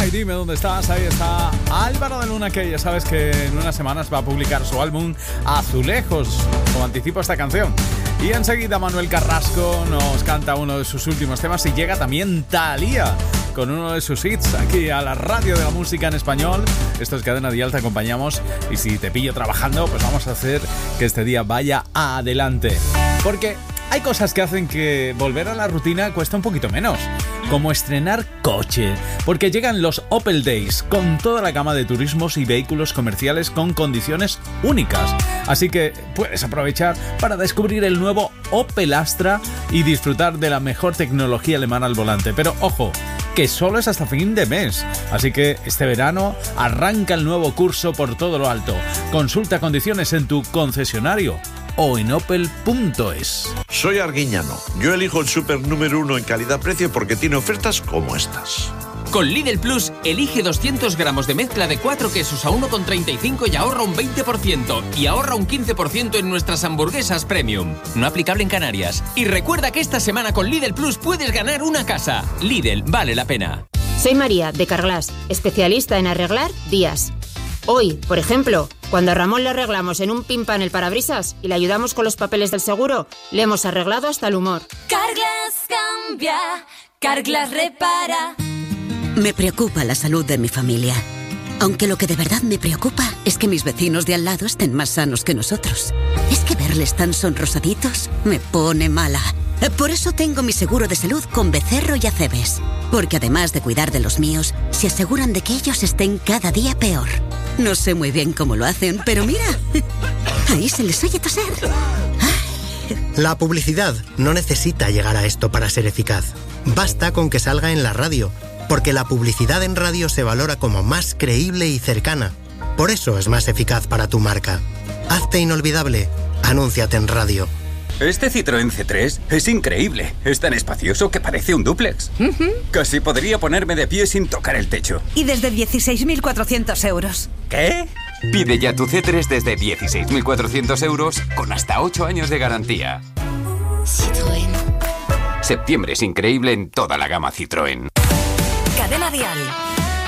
Ay, dime dónde estás. Ahí está Álvaro de Luna, que ya sabes que en unas semanas va a publicar su álbum Azulejos, como anticipo esta canción. Y enseguida Manuel Carrasco nos canta uno de sus últimos temas y llega también Thalía con uno de sus hits aquí a la radio de la música en español. Esto es Cadena Dial, te acompañamos y si te pillo trabajando, pues vamos a hacer que este día vaya adelante. Porque hay cosas que hacen que volver a la rutina cuesta un poquito menos, como estrenar coche, porque llegan los Opel Days con toda la gama de turismos y vehículos comerciales con condiciones únicas. Así que puedes aprovechar para descubrir el nuevo Opel Astra y disfrutar de la mejor tecnología alemana al volante. Pero ojo, que solo es hasta fin de mes. Así que este verano arranca el nuevo curso por todo lo alto. Consulta condiciones en tu concesionario o en opel.es. Soy Arguiñano. Yo elijo el súper número 1 en calidad-precio porque tiene ofertas como estas. Con Lidl Plus, elige 200 gramos de mezcla de 4 quesos a 1,35 y ahorra un 20%. Y ahorra un 15% en nuestras hamburguesas premium. No aplicable en Canarias. Y recuerda que esta semana con Lidl Plus puedes ganar una casa. Lidl, vale la pena. Soy María, de Carglass, especialista en arreglar días. Hoy, por ejemplo, cuando a Ramón le arreglamos en un pin-pan el parabrisas y le ayudamos con los papeles del seguro, le hemos arreglado hasta el humor. Carglass cambia, Carglass repara. Me preocupa la salud de mi familia. Aunque lo que de verdad me preocupa es que mis vecinos de al lado estén más sanos que nosotros. Es que verles tan sonrosaditos me pone mala. Por eso tengo mi seguro de salud con Becerro y Acebes. Porque además de cuidar de los míos, se aseguran de que ellos estén cada día peor. No sé muy bien cómo lo hacen, pero mira, ahí se les oye toser. La publicidad no necesita llegar a esto para ser eficaz. Basta con que salga en la radio, porque la publicidad en radio se valora como más creíble y cercana. Por eso es más eficaz para tu marca. Hazte inolvidable. Anúnciate en radio. Este Citroën C3 es increíble. Es tan espacioso que parece un dúplex. Casi podría ponerme de pie sin tocar el techo. Y desde 16.400 euros. ¿Qué? Pide ya tu C3 desde 16.400 euros con hasta 8 años de garantía. Citroën. Septiembre es increíble en toda la gama Citroën. Cadena Dial.